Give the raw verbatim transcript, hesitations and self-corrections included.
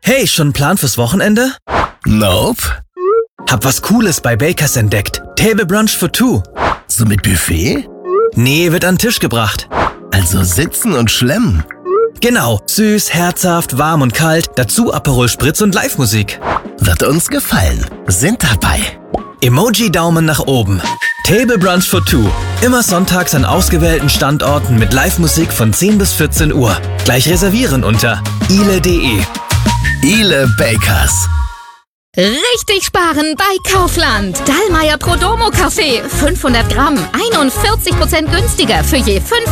Hey, schon einen Plan fürs Wochenende? Nope. Hab was Cooles bei Bakers entdeckt. Table Brunch for two. So mit Buffet? Nee, wird an den Tisch gebracht. Also sitzen und schlemmen. Genau, süß, herzhaft, warm und kalt, dazu Aperol Spritz und Live-Musik. Wird uns gefallen. Sind dabei. Emoji-Daumen nach oben. Table Brunch for two. Immer sonntags an ausgewählten Standorten mit Live-Musik von zehn bis vierzehn Uhr. Gleich reservieren unter ile punkt de. Ile Bakers. Richtig sparen bei Kaufland. Dallmayr Prodomo Kaffee. fünfhundert Gramm. einundvierzig Prozent günstiger für je fünf